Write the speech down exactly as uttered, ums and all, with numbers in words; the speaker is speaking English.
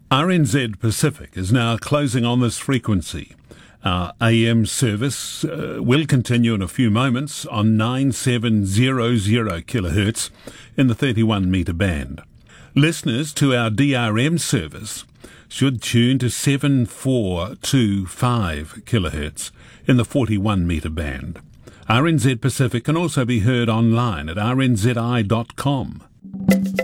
R N Z Pacific is now closing on this frequency. Our A M service uh, will continue in a few moments on nine seven zero zero kilohertz in the thirty-one metre band. Listeners to our D R M service should tune to seven four two five kilohertz in the forty-one metre band. R N Z Pacific can also be heard online at r n z i dot com.